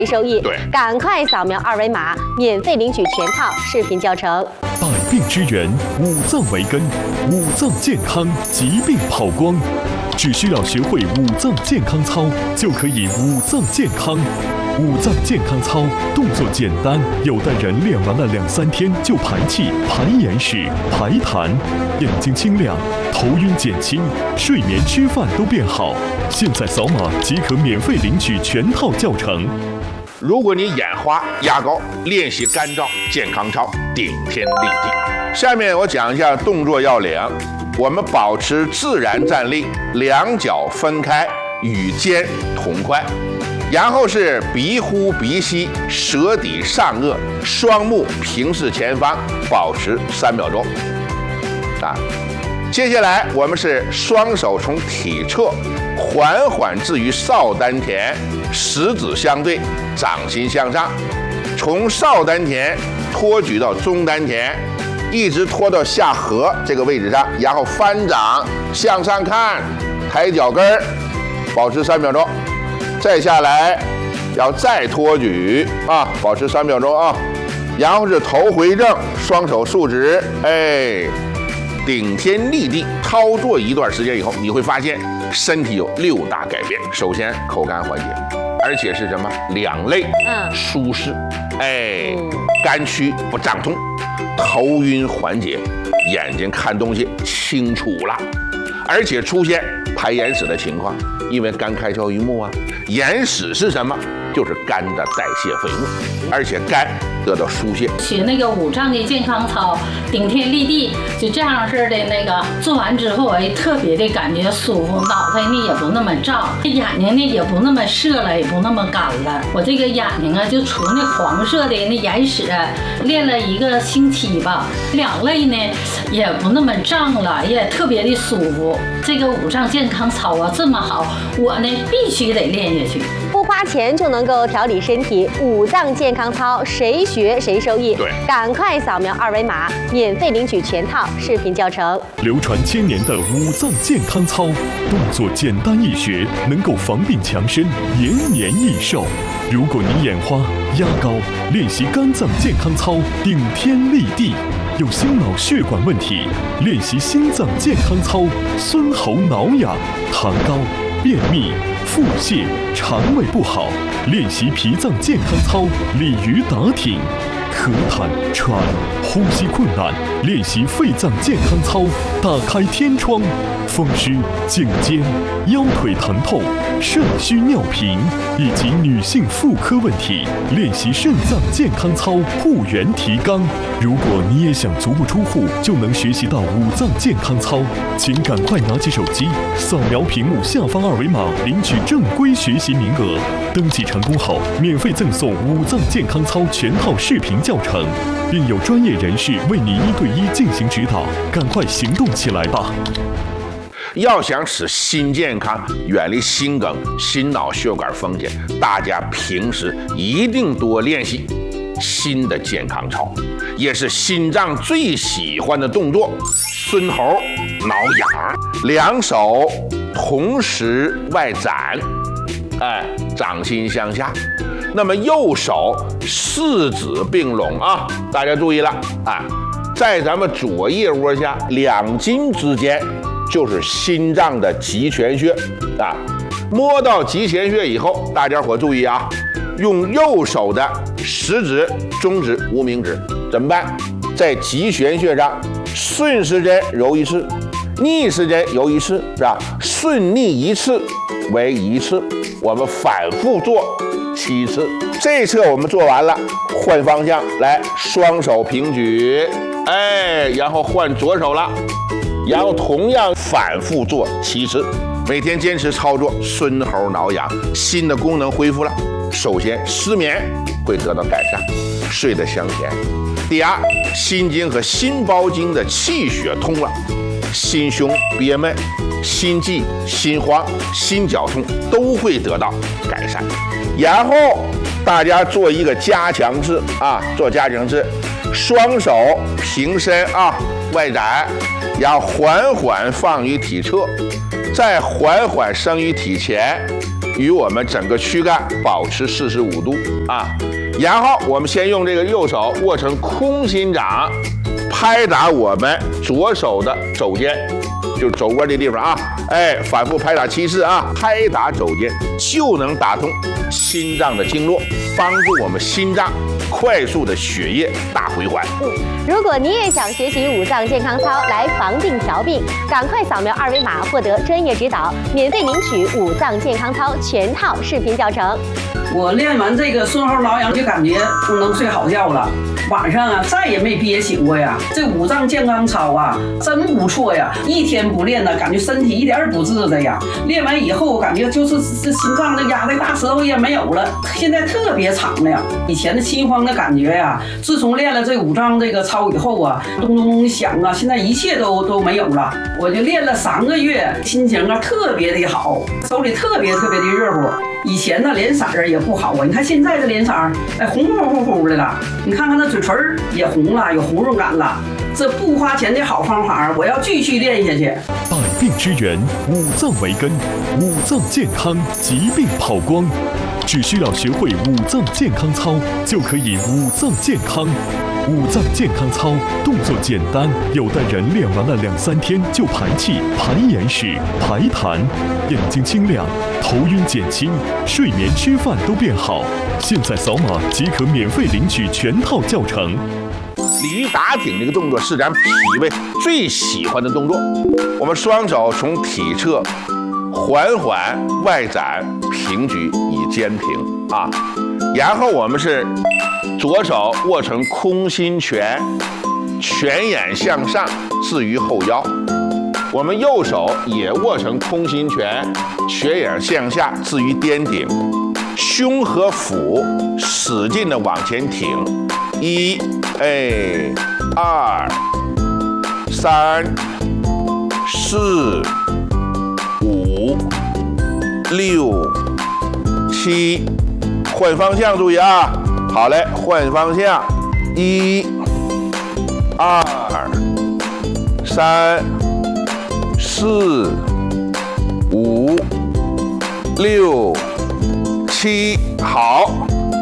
收益。 对， 赶快扫描2维码，免费领取全套视频教程。 百病之源，五脏为根，五脏健康，疾病跑光。只需要学会五脏健康操，就可以五脏健康。五脏健康操动作简单，有的人练完了2-3天就排气、排眼屎、排痰，眼睛清亮，头晕减轻，睡眠、吃饭都变好。现在扫码即可免费领取全套教程。 如果你眼花、牙膏，练习干燥健康操，顶天立地。下面我讲一下动作要领。我们保持自然站立，两脚分开，与肩同宽。然后是鼻呼鼻吸，舌抵上颚，双目平视前方，保持3秒钟。接下来我们是双手从体侧缓缓置于少丹田，食指相对，掌心向上，从少丹田托举到中丹田，一直拖到下颌这个位置上，然后翻掌向上看，抬脚跟儿，保持3秒钟。再下来，要再托举保持3秒钟啊。然后是头回正，双手竖直，顶天立地。操作一段时间以后，你会发现身体有6大改变。首先，口干缓解，而且是什么？两肋舒适，肝区不胀痛，头晕缓解，眼睛看东西清楚了，而且出现排眼屎的情况，因为肝开窍于目啊。眼屎是什么？就是肝的代谢废物，而且肝得到疏泄。 学那个五脏的健康操，顶天立地，就这样式的那个做完之后，特别的感觉舒服，脑袋呢也不那么胀，眼睛呢也不那么涩了，也不那么干了。我这个眼睛啊，就除那黄色的那眼屎，练了1个星期吧，两肋呢也不那么胀了，也特别的舒服。这个五脏健康操啊这么好，我呢必须得练下去。 不花钱就能够调理身体，五脏健康操谁学谁受益。 对， 赶快扫描2维码，免费领取全套视频教程。 流传1000年的五脏健康操，动作简单易学，能够防病强身，延年益寿。如果你眼花、压高，练习肝脏健康操，顶天立地。有心脑血管问题，练习心脏健康操，孙喉挠痒、痰高、便秘、腹泻、肠胃不好，练习脾脏健康操，鲤鱼打挺。咳痰、喘、呼吸困难，练习肺脏健康操，打开天窗。风湿、颈肩、腰腿疼痛、肾虚尿频以及女性妇科问题，练习肾脏健康操，护元提肛。如果你也想足不出户就能学习到五脏健康操，请赶快拿起手机，扫描屏幕下方2维码，领取正规学习名额。登记成功后，免费赠送五脏健康操全套视频教程，并有专业人士为你1对1进行指导。赶快行动起来吧！ 要想使心健康，远离心梗、心脑血管风险，大家平时一定多练习心的健康操，也是心脏最喜欢的动作。孙喉挠痒，两手同时外展，掌心向下。那么右手4指并拢啊，大家注意了在咱们左腋窝下2筋之间，就是心脏的极泉穴摸到极泉穴以后，大家伙注意啊，用右手的食指、中指、无名指怎么办？在极泉穴上顺时针揉1次，逆时针揉1次，是吧？顺逆1次为1次，我们反复做7次。这一侧我们做完了，换方向来，双手平举，然后换左手了，然后同样反复做7次。每天坚持操作，孙喉挠痒，心的功能恢复了。首先，失眠会得到改善，睡得香甜。第二，心经和心包经的气血通了，心胸憋闷、心悸、心慌、心绞痛都会得到改善。然后大家做一个加强式做加强式，双手平伸外展，然后缓缓放于体侧，再缓缓升于体前， 与我们整个躯干保持45度啊。然后我们先用这个右手握成空心掌，拍打我们左手的肘尖，就是肘关这地方啊，反复拍打7次啊，拍打肘尖就能打通心脏的经络，帮助我们心脏快速的血液大回环。 如果你也想学习五脏健康操来防病调病，赶快扫描2维码获得专业指导，免费领取五脏健康操全套视频教程。 我练完这个顺后挠痒就感觉能睡好觉了，晚上啊再也没憋醒过呀。这五脏健康操啊真不错呀，一天不练呢，感觉身体一点儿不自在呀。练完以后感觉就是这心脏的压在大舌头也没有了，现在特别长了呀。以前的心慌的感觉呀，自从练了这五脏这个操以后啊，咚咚咚响啊，现在一切都没有了。我就练了3个月，心情啊特别的好，手里特别的热乎。以前呢脸色儿也不好啊，你看现在的脸色儿，红乎的了。你看看那嘴唇也红了，有红润感了。这不花钱的好方法，我要继续练下去。 百病之源，五脏为根，五脏健康，疾病跑光。只需要学会五脏健康操，就可以五脏健康。五脏健康操动作简单，有的人练完了2-3天就排气、排眼屎、排痰，眼睛清亮，头晕减轻，睡眠吃饭都变好。现在扫码即可免费领取全套教程。 鲤鱼打挺这个动作是咱脾胃最喜欢的动作。我们双手从体侧缓缓外展平举以肩平啊，然后我们是左手握成空心拳，拳眼向上置于后腰。我们右手也握成空心拳，拳眼向下置于颠顶，胸和腹使劲的往前挺。1、2、3、4、5、6、7，换方向注意啊！好嘞，换方向，1、2、3、4、5、6、7，好，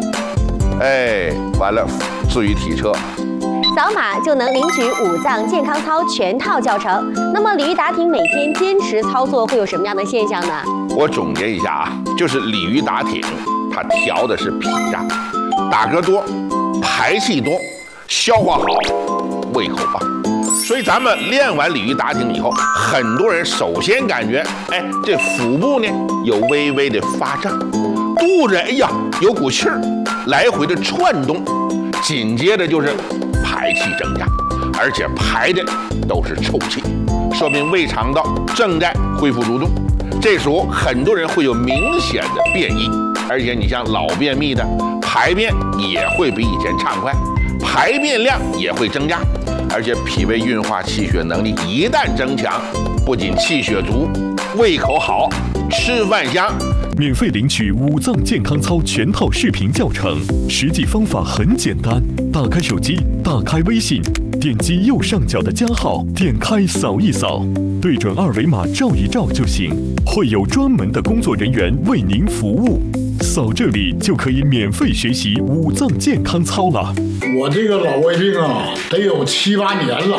完了，置于体侧。 扫码就能领取五脏健康操全套教程。那么鲤鱼打挺每天坚持操作会有什么样的现象呢？ 我总结一下啊，就是鲤鱼打挺，它调的是脾脏，打嗝多，排气多，消化好，胃口棒。所以咱们练完鲤鱼打挺以后，很多人首先感觉，这腹部呢有微微的发胀，肚子有股气儿来回的窜动，紧接着就是排气增加，而且排的都是臭气，说明胃肠道正在恢复蠕动。这时候很多人会有明显的便意，而且你像老便秘的，排便也会比以前畅快，排便量也会增加，而且脾胃运化气血能力一旦增强，不仅气血足，胃口好，吃饭香。 免费领取五脏健康操全套视频教程，实际方法很简单，打开手机，打开微信，点击右上角的加号，点开扫一扫，对准2维码照一照就行，会有专门的工作人员为您服务。扫这里就可以免费学习五脏健康操了。 我这个老胃病啊，得有7、8年了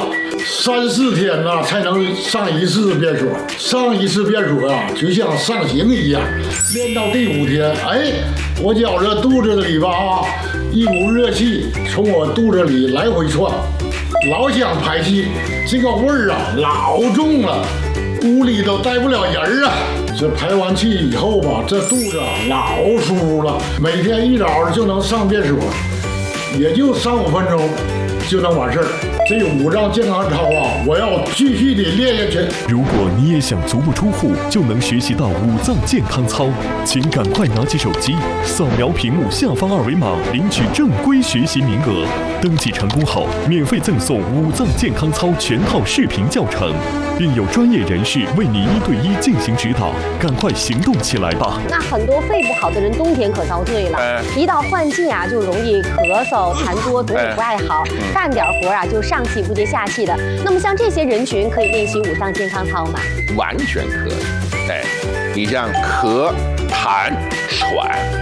，3、4天呐才能上一次便所，上一次便所啊，就像上刑一样。练到第5天，我觉着肚子里吧一股热气从我肚子里来回窜，老想排气，这个味儿啊老重了，屋里都待不了人啊。这排完气以后吧，这肚子老舒服了，每天一早就能上便所，也就3、5分钟就能完事儿。这五脏健康操啊，我要继续的练下去。 如果你也想足不出户就能学习到五脏健康操，请赶快拿起手机，扫描屏幕下方2维码，领取正规学习名额。登记成功后，免费赠送五脏健康操全套视频教程，并有专业人士为你1对1进行指导。赶快行动起来吧！ 那很多肺不好的人冬天可遭罪了，一到换季啊，就容易咳嗽、痰多，总也不爱好，干点活啊就上气不接下气的。那么像这些人群可以练习五脏健康操吗？ 完全可以。你像咳、 痰、喘、